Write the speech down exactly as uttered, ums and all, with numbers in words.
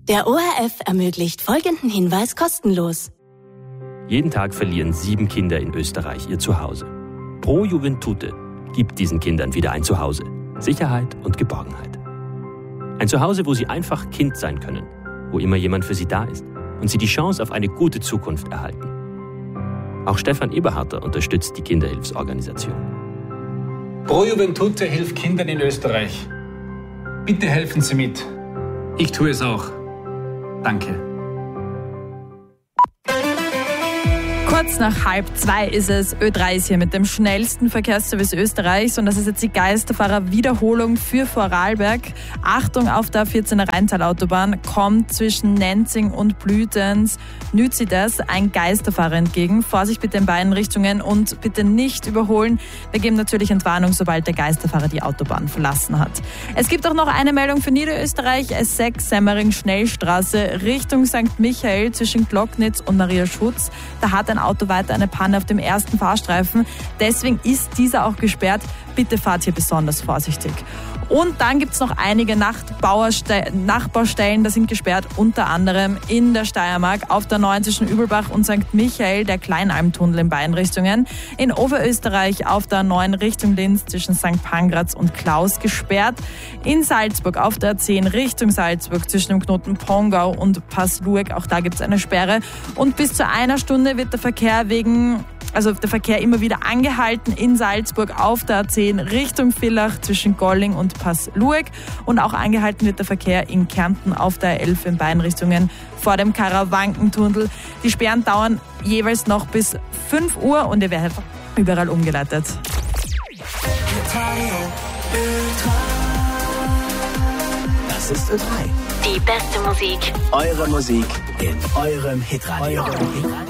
Der O R F ermöglicht folgenden Hinweis kostenlos. Jeden Tag verlieren sieben Kinder in Österreich ihr Zuhause. Pro Juventute gibt diesen Kindern wieder ein Zuhause, Sicherheit und Geborgenheit. Ein Zuhause, wo sie einfach Kind sein können, wo immer jemand für sie da ist und sie die Chance auf eine gute Zukunft erhalten. Auch Stefan Eberharter unterstützt die Kinderhilfsorganisation. Pro Juventute hilft Kindern in Österreich. Bitte helfen Sie mit. Ich tue es auch. Danke. Kurz nach halb zwei ist es. Ö drei ist hier mit dem schnellsten Verkehrsservice Österreichs und das ist jetzt die Geisterfahrer-Wiederholung für Vorarlberg. Achtung auf der vierzehner Rheintal-Autobahn kommt zwischen Nenzing und Blütens Nüzides ein Geisterfahrer entgegen. Vorsicht bitte in beiden Richtungen und bitte nicht überholen. Wir geben natürlich Entwarnung, sobald der Geisterfahrer die Autobahn verlassen hat. Es gibt auch noch eine Meldung für Niederösterreich. S sechs Semmering Schnellstraße Richtung Sankt Michael zwischen Glocknitz und Maria Schutz. Da hat ein Auto weiter eine Panne auf dem ersten Fahrstreifen. Deswegen ist dieser auch gesperrt. Bitte fahrt hier besonders vorsichtig. Und dann gibt es noch einige Nachbaustellen, die sind gesperrt, unter anderem in der Steiermark auf der neun zwischen Übelbach und Sankt Michael, der Kleinalmtunnel in beiden Richtungen. In Oberösterreich auf der neun Richtung Linz zwischen Sankt Pangratz und Klaus gesperrt. In Salzburg auf der zehn Richtung Salzburg zwischen dem Knoten Pongau und Passlueck, auch da gibt es eine Sperre. Und bis zu einer Stunde wird der Verkehr wegen Also der Verkehr immer wieder angehalten in Salzburg auf der A zehn Richtung Villach zwischen Golling und Passlueck und auch angehalten wird der Verkehr in Kärnten auf der A elf in beiden Richtungen vor dem Karawankentunnel. Die Sperren dauern jeweils noch bis fünf Uhr und ihr werdet überall umgeleitet. Das ist Ö drei. Die beste Musik. Eure Musik in eurem Hitradio.